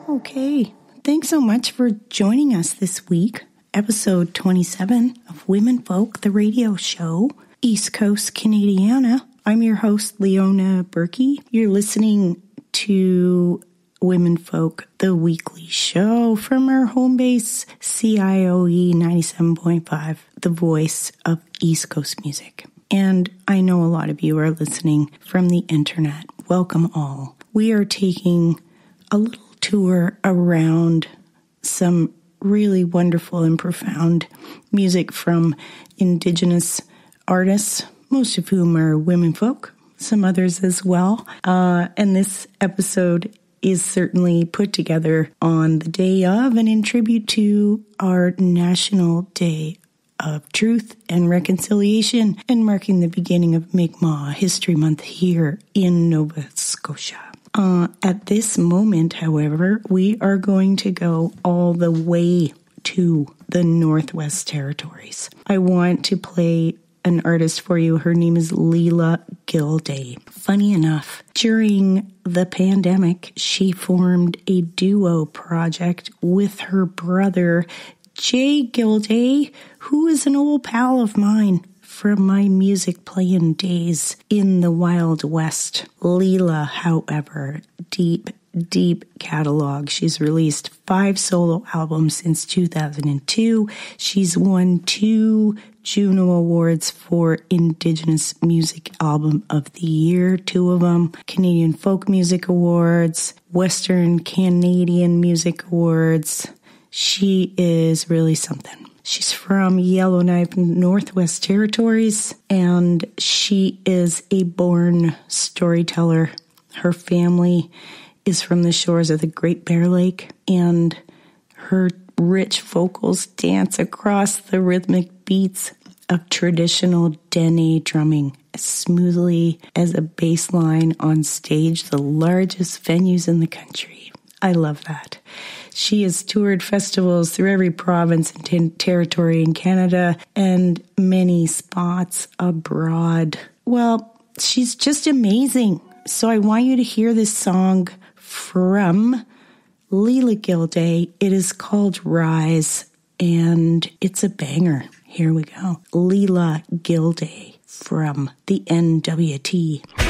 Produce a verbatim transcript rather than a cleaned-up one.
Okay, thanks so much for joining us this week. Episode twenty-seven of Women Folk, the radio show, East Coast Canadiana. I'm your host, Leona Berkey. You're listening to Women Folk, the weekly show from our home base, C I O E ninety-seven point five, the voice of East Coast music. And I know a lot of you are listening from the internet. Welcome all. We are taking a little tour around some really wonderful and profound music from Indigenous artists, most of whom are women folk, some others as well. Uh, and this episode is certainly put together on the day of and in tribute to our National Day of Truth and Reconciliation and marking the beginning of Mi'kmaq History Month here in Nova Scotia. Uh, at this moment, however, we are going to go all the way to the Northwest Territories. I want to play an artist for you. Her name is Leela Gilday. Funny enough, during the pandemic, she formed a duo project with her brother, Jay Gilday, who is an old pal of mine from my music playing days in the Wild West. Leela, however, deep, deep catalog. She's released five solo albums since two thousand two. She's won two Juno Awards for Indigenous Music Album of the Year, two of them, Canadian Folk Music Awards, Western Canadian Music Awards. She is really something. She's from Yellowknife, Northwest Territories, and she is a born storyteller. Her family is from the shores of the Great Bear Lake, and her rich vocals dance across the rhythmic beats of traditional Dene drumming as smoothly as a bass line on stage, the largest venues in the country. I love that. She has toured festivals through every province and t- territory in Canada and many spots abroad. Well, she's just amazing. So I want you to hear this song from Leela Gilday. It is called Rise, and it's a banger. Here we go. Leela Gilday from the N W T.